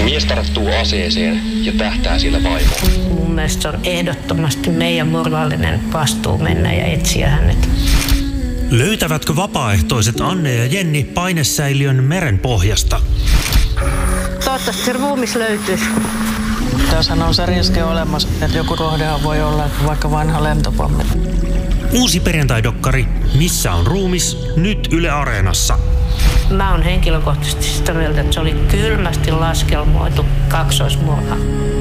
Mies tarttuu aseeseen ja tähtää sillä vaimoon. Mun mielestä se on ehdottomasti meidän moraalinen vastuu mennä ja etsiä hänet. Löytävätkö vapaaehtoiset Anne ja Jenni painesäiliön merenpohjasta? Toivottavasti se ruumis löytyisi. Tässähän on se riski olemassa, että joku kohdehan voi olla vaikka vanha lentopommi. Uusi perjantaidokkari Missä on ruumis? Nyt Yle Areenassa. Mä oon henkilökohtaisesti sitä mieltä, että se oli kylmästi laskelmoitu kaksoismurha.